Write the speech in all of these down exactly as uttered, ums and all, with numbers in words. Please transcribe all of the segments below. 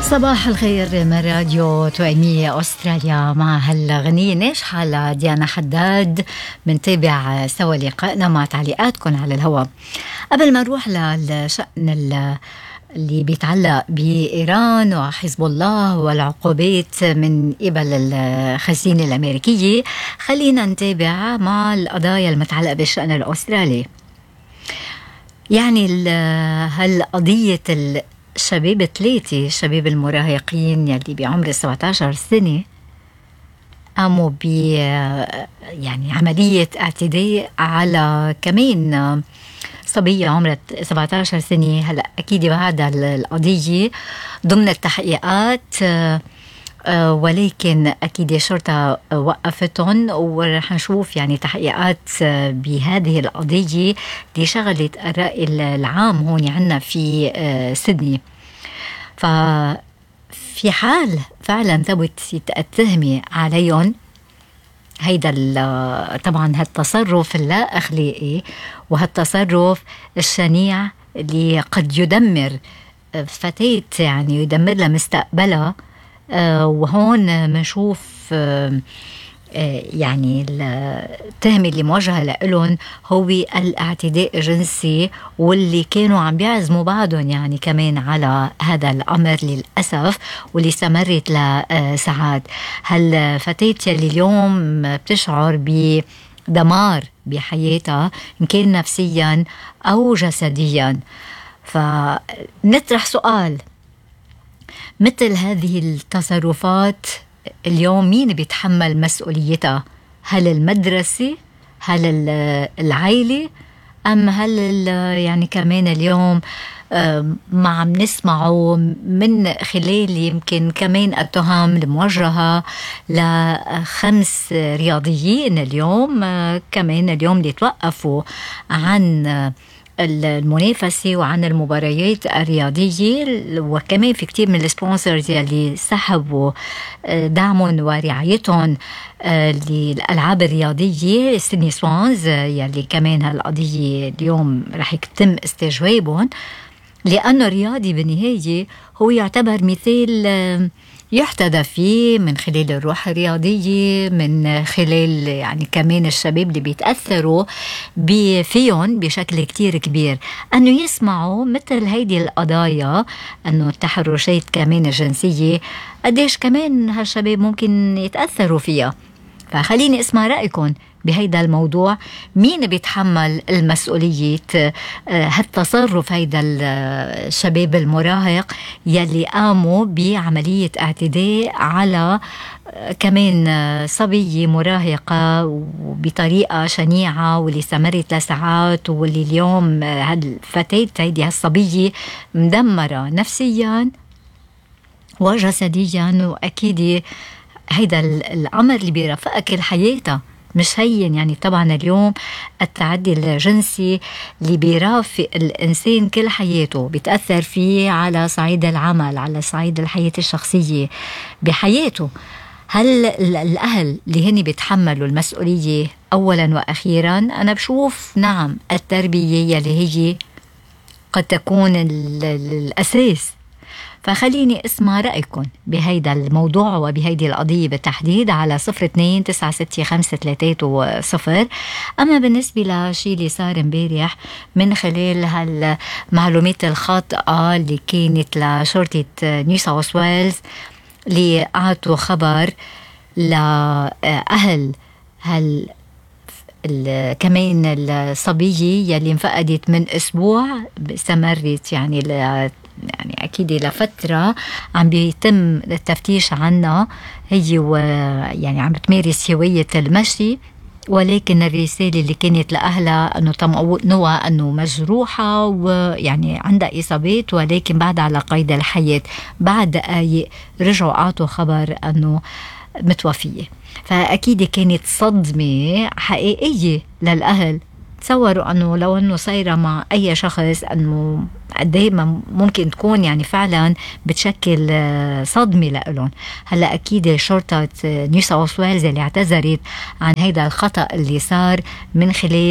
صباح الخير من راديو توأمية أستراليا مع هالغنية ناجحة لديانا حداد. منتابع سوا لقائنا مع تعليقاتكم على الهواء. قبل ما نروح للشأن اللي بيتعلق بإيران وحزب الله والعقوبات من قبل الخزينة الأمريكية، خلينا نتابع مع القضايا المتعلقة بالشأن الأسترالي. يعني هالقضية الشباب ثلاثة شباب المراهقين يلي بعمر سبعة عشر سنة قاموا ب يعني عملية اعتداء على كمان صبية عمرها سبعة عشر سنة. هلا أكيد بعد القضية ضمن التحقيقات، ولكن أكيد الشرطة وقفتهم، ورح نشوف يعني تحقيقات بهذه القضية اللي شغلت الرأي العام هون عنا في سيدني. ففي حال فعلا ثبت التهمة عليهم، هيدا طبعا هالتصرف اللا أخلاقي وهالتصرف الشنيع اللي قد يدمر فتاة، يعني يدمر لها مستقبلها. آه وهون منشوف آه آه يعني التهمة اللي موجهة لهم هو الاعتداء الجنسي، واللي كانوا عم بيعزموا بعضهم يعني كمان على هذا الأمر للأسف، واللي استمرت لساعات. هالفتاة اللي اليوم بتشعر بدمار بحياتها إن كان نفسيا أو جسديا. فنطرح سؤال، مثل هذه التصرفات اليوم مين بيتحمل مسؤوليتها؟ هل المدرسة؟ هل العائلة؟ أم هل يعني كمان اليوم ما عم نسمعه من خلال يمكن كمان التهم الموجهة لخمس رياضيين اليوم كمان اليوم اللي توقفوا عن المنافسة وعن المباريات الرياضية، وكمان في كتير من السبونسرز يلي سحبوا دعمهم ورعايتهم للألعاب الرياضية، سيدني سوانز، يلي كمان هالقضية اليوم رح يتم استجوابهم، لأنه الرياضي بالنهاية هو يعتبر مثال يحتذى فيه من خلال الروح الرياضية، من خلال يعني كمان الشباب اللي بيتأثروا فيهم بشكل كتير كبير، أنه يسمعوا مثل هيدي القضايا، أنه التحرشات كمان الجنسية قديش كمان هالشباب ممكن يتأثروا فيها. فخليني اسمع رأيكم بهيدا الموضوع، مين بيتحمل المسؤولية هالتصرف هيدا الشباب المراهق يلي قاموا بعملية اعتداء على كمان صبية مراهقة وبطريقة شنيعة، واللي استمرت لساعات، واللي اليوم هالفتاة هيدي هالصبية مدمرة نفسيا وجسديا. وأكيد هيدا الأمر اللي بيرافقك الحياة مش هين. يعني طبعا اليوم التعدي الجنسي اللي بيرافق الإنسان كل حياته، بيتأثر فيه على صعيد العمل، على صعيد الحياة الشخصية بحياته. هل الأهل اللي هني بيتحملوا المسؤولية أولا وأخيرا؟ أنا بشوف نعم التربية يلي هي قد تكون الأساس. فخليني اسمع رأيكم بهيدا الموضوع وبهيدي القضية بالتحديد على صفر اثنين تسعة ستة خمسة ثلاثة صفر. أما بالنسبة لشي اللي صار امبارح من خلال هالمعلومات الخاطئة اللي كانت لشرطة نيو ساوث ويلز، اللي أعطوا خبر لأهل هال كمان الصبية يلي انفقدت من أسبوع، استمرت يعني ل يعني أكيد لفترة عم بيتم التفتيش عنها، هي يعني عم بتمارس هواية المشي، ولكن الرسالة اللي كانت لأهلها أنه طمأنوها أنه مجروحة ويعني عندها إصابات، ولكن بعد على قيد الحياة. بعد دقايق رجعوا أعطوا خبر أنه متوفية. فأكيد كانت صدمة حقيقية للأهل. تصوروا أنه لو أنه صايرة مع أي شخص أنه دايما ممكن تكون يعني فعلا بتشكل صدمة لهم. هلأ أكيد شرطة نيو ساوث ويلز اللي اعتذرت عن هيدا الخطأ اللي صار من خلال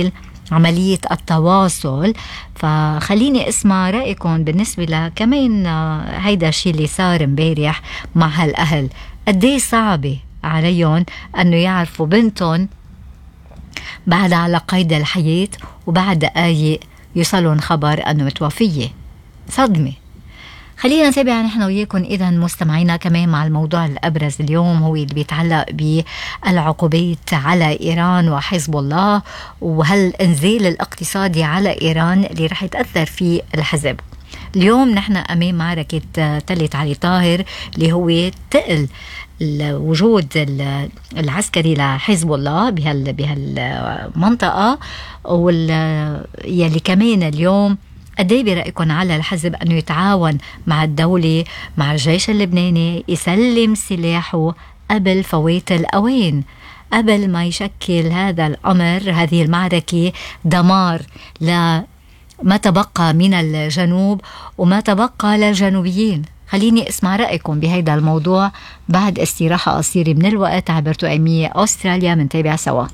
عملية التواصل. فخليني اسمع رأيكم بالنسبة لكمان هيدا الشيء اللي صار امبارح مع هالأهل. قديه صعبة عليهم أنه يعرفوا بنتهم بعد على قيد الحياة وبعد دقايق يوصلون خبر أنه متوفية. صدمة. خلينا نتابع نحن وياكم إذا مستمعينا كمان مع الموضوع الأبرز اليوم، هو اللي بيتعلق بالعقوبات على إيران وحزب الله، وهالإنزال الاقتصادي على إيران اللي رح يتأثر في الحزب. اليوم نحن أمام معركة تلت علي طاهر اللي هو تقل الوجود العسكري لحزب الله بهال بهالمنطقة، واللي كمان اليوم قديه برأيكم على الحزب أنه يتعاون مع الدولة مع الجيش اللبناني يسلم سلاحه قبل فوات الأوان، قبل ما يشكل هذا الأمر هذه المعركة دمار لما تبقى من الجنوب وما تبقى للجنوبيين. خليني اسمع رأيكم بهذا الموضوع بعد استراحة قصيرة من الوقت عبر توأمية أستراليا. منتابع سوا.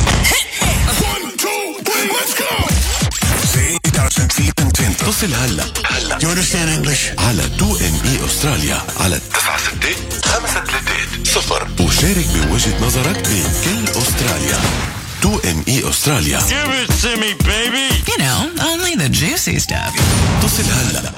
اتصل هلا هلا You understand English على تو إن إي أستراليا على تسعة ستة خمسة ثلاثة صفر وشارك بوجهة نظرك بين كل أستراليا. تو إن إي أستراليا. Give it to me, baby. You know, only the juicy stuff. اتصل هلا.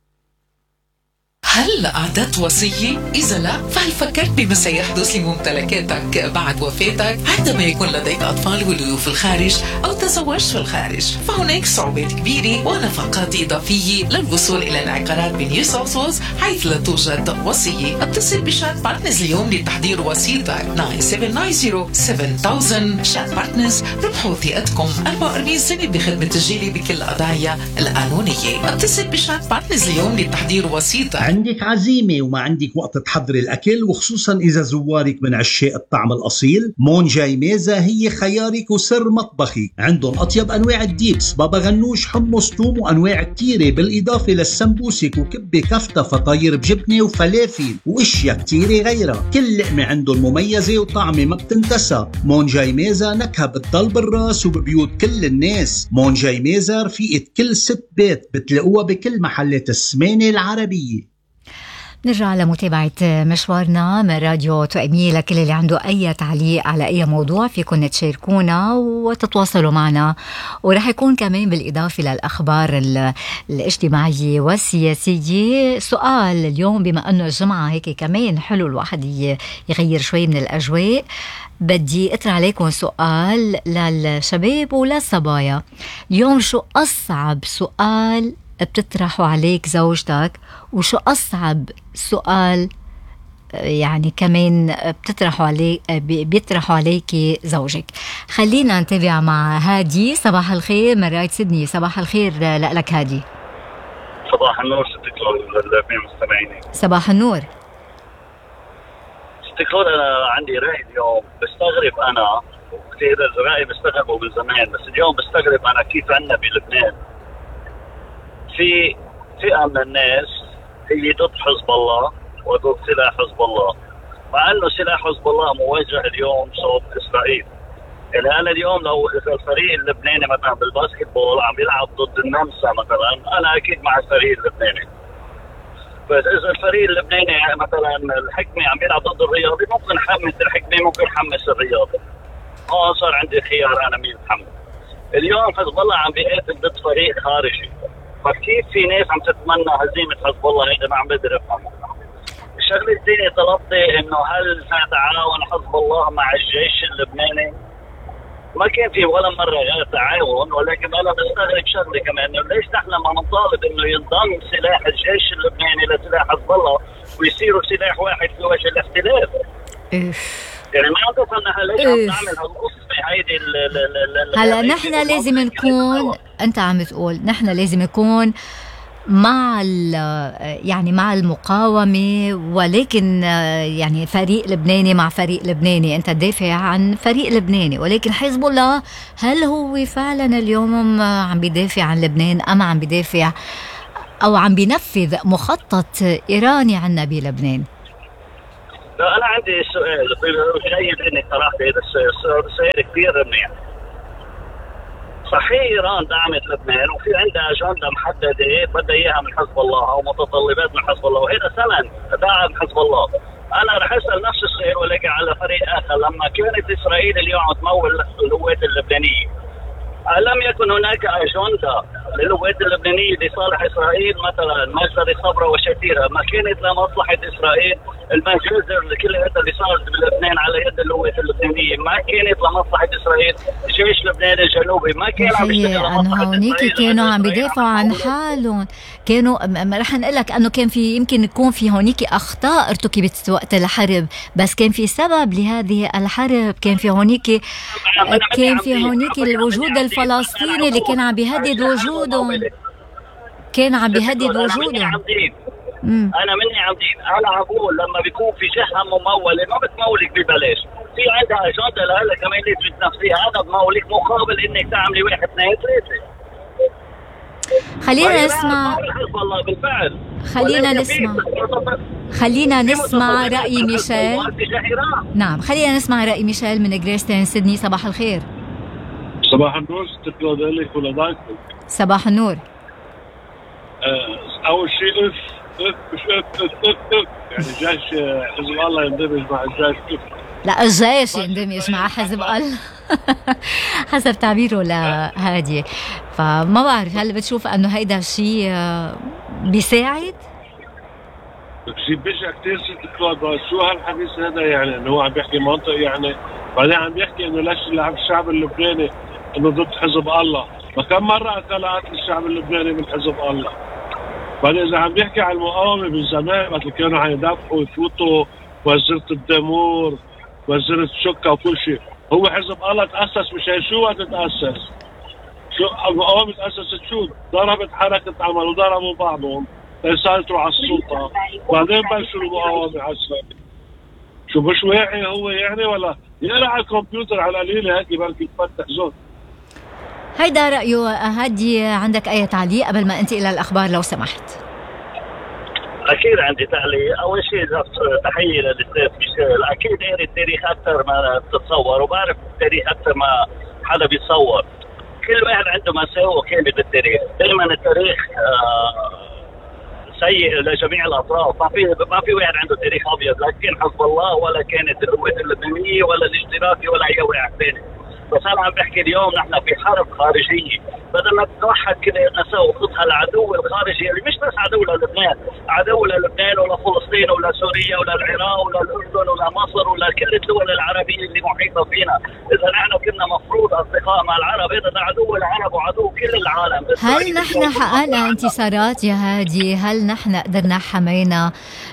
هل أعددت وصية؟ إذا لا، فهل فكرت بما سيحدث لممتلكاتك بعد وفاتك عندما يكون لديك أطفال ولدوا في الخارج أو تزوجت في الخارج؟ فهناك صعوبات كبيرة ونفقات إضافية للوصول إلى العقارات بنيو ساوث ويلز حيث لا توجد وصية. اتصل بشات بارتنرز اليوم لتحضير وصيتك تسعة سبعة تسعة صفر سبعة ألف. شات بارتنرز ربحوا ثقتكم أربعة وأربعين سنة بخدمة الجيل بكل القضايا القانونية. اتصل بشات بارتنرز اليوم لتحضير وصيتك. عندك عزيمة وما عندك وقت تحضري الأكل، وخصوصا إذا زوارك من عشاق الطعم الأصيل، مون جاي ميزة هي خيارك وسر مطبخي. عندهم أطيب أنواع الديبس، بابا غنوش، حمص، توم، وأنواع كتيرة، بالإضافة للسمبوسك وكبة كفتة، فطاير بجبنة وفلافل وإشياء كتيرة غيرها. كل لقمة عندهم مميزة وطعمة ما بتنتسى. مون جاي ميزة نكهة بتضل بالراس وببيوت كل الناس. مون جاي ميزة رفيقة كل ست بيت، بتلاقوها بكل محلات السمانة العربية. نرجع لمتابعة مشوارنا من راديو توأمية. لكل اللي عنده أي تعليق على أي موضوع فيكن تشاركونا وتتواصلوا معنا، ورح يكون كمان بالإضافة للأخبار الاجتماعية والسياسية سؤال اليوم، بما أنه الجمعة هيك كمان حلو الواحد يغير شوي من الأجواء. بدي أطرح عليكم سؤال للشباب وللصبايا اليوم. شو أصعب سؤال بتطرحوا عليك زوجتك، وشو أصعب سؤال يعني كمان بتطرحوا عليك بيطرحوا عليك زوجك؟ خلينا نتابع مع هادي. صباح الخير من رايد سيدني. صباح الخير لك هادي. صباح النور ست كلود للجميع مستمعيني. صباح النور ست كلود. أنا عندي رأي اليوم بستغرب، أنا كثير الرأي بستغربه من زمان، بس اليوم بستغرب أنا كيف عنا بلبنان في فئة من الناس هي ضد حزب الله وضد سلاح حزب الله، مع انه سلاح حزب الله موجه اليوم صوب اسرائيل. يعني انا اليوم لو اذا الفريق اللبناني مثلا بالباسكتبول عم يلعب ضد النمسا مثلا، انا اكيد مع الفريق اللبناني. بس اذا الفريق اللبناني مثلا الحكمي عم يلعب ضد الرياضي، ممكن حمس الحكمي، ممكن حمس الرياضي. اه صار عندي خيار انا مين حمس. اليوم حزب الله عم بيقاتل ضد فريق خارجي، فكيف في ناس عم تتمنى هزيمة حزب الله؟ هيدا ما عم بقدر افهمه. الشغله الثانيه طلبتي انه هل سيتعاون حزب الله مع الجيش اللبناني؟ ما كان في ولا مره غير تعاون، ولكن انا بستغرب شغله كمان، انه ليش نحن ما نطالب انه ينضم سلاح الجيش اللبناني لسلاح حزب الله ويصيروا سلاح واحد في وجه الاحتلال؟ يعني ما عم تفهمنا ليش عم نعمل هالقصه هيدي. هلا نحن لازم نكون، انت عم تقول نحن لازم نكون مع يعني مع المقاومة، ولكن يعني فريق لبناني مع فريق لبناني. انت تدافع عن فريق لبناني، ولكن حزب الله هل هو فعلا اليوم عم بيدافع عن لبنان ام عم بيدافع او عم بينفذ مخطط ايراني عنا بلبنان؟ لا أنا عندي سؤال جيد إنك طرحت هذا السؤال، سؤال كثير منيح. صحيح ايران دعمت لبنان وفي عندها اجنده محدده بدها اياها من حزب الله او متطلبات من حزب الله، وهذا سنن دعم حزب الله. انا رح اسال نفس السؤال ولكن على فريق اخر. لما كانت اسرائيل اليوم تمول القوات اللبنانيه، ألم يكن هناك أجندة للقوات اللبنانية لصالح إسرائيل؟ مثلا مجزرة صبرا وشتيرة ما كانت لمصلحة إسرائيل؟ المجازر لكل هذا اللي صارت بلبنان على يد القوات اللبنانية ما كانت لمصلحة إسرائيل؟ جيش لبنان الجنوبي ما كان عم يشتغل لمصلحة إسرائيل؟ هونيك كانوا عم بيدافعوا عن حالهم، كانوا رح نقول لك انه كان في يمكن يكون في هونيك اخطاء ارتكبت وقت الحرب، بس كان في سبب لهذه الحرب، كان في هونيك كان في هونيك الوجود الفلسطيني اللي كان عم بيهدد وجودهم، كان عم بيهدد وجودهم. انا مني عمدين، انا عم بقول لما بيكون في جهه مموله ما بتمولك ببلاش، في عندها اجنده لهلا كمان لازم تنفذيها، انا بمولك مقابل انك تعملي واحد اثنين ثلاثه. خلينا نسمع والله بالفعل خلينا نسمع خلينا نسمع رأي ميشيل. نعم خلينا نسمع رأي ميشيل من جريستين سيدني. صباح الخير. صباح النور. استقلال ذلك ولا ضايقكم؟ صباح النور. أول شيء اف اف مش اف اف اف اف يعني جيش حزب الله يندمج مع الجيش كيف؟ لا الجيش يندمج مع حزب الله حسب تعبيره لهادي. فما بعرف هل بتشوف انه هيدا الشيء بيساعد؟ شيء بشع كثير ست كلود. شو هالحديث هذا يعني؟ انه هو عم بيحكي منطق يعني، بعدين عم بيحكي انه ليش الشعب اللبناني انه ضد حزب الله. ما كم مره قتلت الشعب اللبناني من حزب الله. بعدين اذا عم بيحكي على المقاومه بالزمان وقت كانوا عم يدافعوا يفوتوا وزيرة الدمور وزيرة الشقة وكل شيء، هو حزب الله تأسس مشان شو وقت تأسس؟ شو المقاومة تأسست شو؟ ضربت حركة عمل وضربوا بعضهم ليسيطروا على السلطة، بعدين بلشوا المقاومة على السلطة. شو مش واعي هو يعني ولا يقرا على الكمبيوتر على القليلة هيك بركي يتفتح زون. هيدا رأيه هادي. عندك أي تعليق قبل ما أنتقل إلى الأخبار لو سمحت؟ أكيد عندي تعليق. أول شيء تحية للأستاذ ميشيل، أكيد قاري التاريخ أكثر ما تتصور وبعرف التاريخ أكثر ما حدا بيتصور. كل واحد عنده مساوئ كامل بالتاريخ، دائما التاريخ آه سيء لجميع الأطراف، ما في ما في واحد عنده تاريخ أبيض، لا كان حزب الله ولا كانت القوات اللبنانية ولا الاشتراكي ولا أي واحد ثاني. بس أنا عم بحكي اليوم نحن في حرب خارجية، بدنا نتوحد كلياتنا وضد العدو الخارجي اللي مش بس عدو للبنان، عدو للبنان ولا فلسطين ولا سوريا ولا العراق ولا الأردن ولا مصر ولا كل الدول العربية اللي محيطة فينا. إذا نحن كنا مفروض أصدقاء مع العرب، هذا عدو العرب وعدو كل العالم. هل نحن حققنا انتصارات يا هادي؟ هل نحن قدرنا حمينا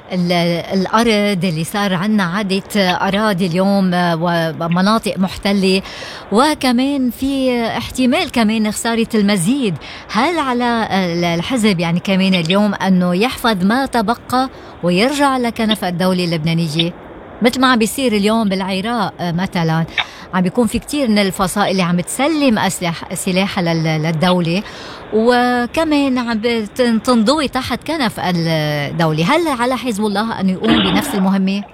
الأرض اللي صار عنا عدة أراضي اليوم ومناطق محتلة، وكمان في احتمال كمان خسارة المزيد؟ هل على الحزب يعني كمان اليوم أنه يحفظ ما تبقى ويرجع لكنف الدولة اللبنانية مثل ما عم بيصير اليوم بالعراق مثلا؟ عم بيكون في كتير من الفصائل اللي عم تسلم أسلح سلاحها للدولة وكمان عم تنضوي تحت كنف الدولة. هل على حزب الله أن يقوم بنفس المهمة؟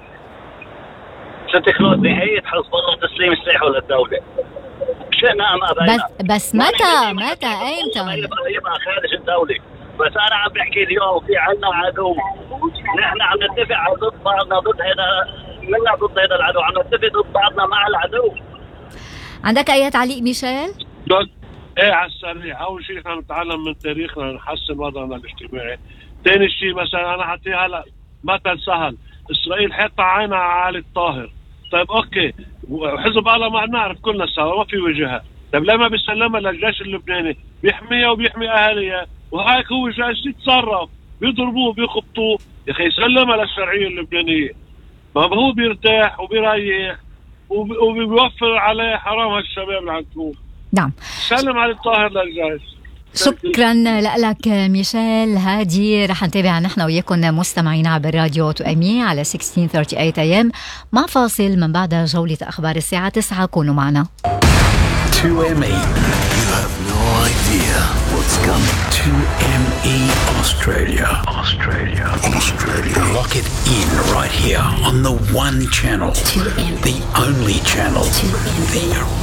ست كلود، نهاية حزب الله تسليم سلاحه للدولة. شئنا أم أبينا. بس بس متى متى أيمتى؟ يبقى يبقى خارج الدولة. بس أنا عم بحكي اليوم في عنا عدو، نحن عم نتفق ضد بعضنا ضد هذا منا ضد هذا العدو، عم نتفق ضد بعضنا مع العدو. عندك أي تعليق ميشيل؟ ايه على السريع. اول شيء نحن نتعلم من تاريخنا نحسن وضعنا الاجتماعي. ثاني شيء مثلا انا حطيها هلا مثل سهل، اسرائيل حاطه عينها على علي الطاهر. طيب اوكي، حزب الله ما نعرف كلنا سوا ما في وجهه، طيب لما بيسلمها للجيش اللبناني بيحميها وبيحمي اهاليها، وهيك هو جالس يتصرف، بيضربوه بيخبطوه، يا اخي يسلمها للشرعيه اللبنانيه. ما هو بيرتاح وبيريح وبيوفر عليه حرام هالشباب اللي عم تقول. نعم. سلم على الطاهر للجيش. شكرا لك ميشيل. هادي رح نتابع نحن وياكم مستمعين عبر راديو تو أمي على ستة عشر ثلاثين إيه إيه إم مع فاصل من بعد جولة أخبار الساعة تسعة. كونوا معنا. تو إم إي. You have no idea what's coming. تو إم إي Australia. Australia. Australia. Lock it in right here on the one channel. two M E. The only channel. two M E. The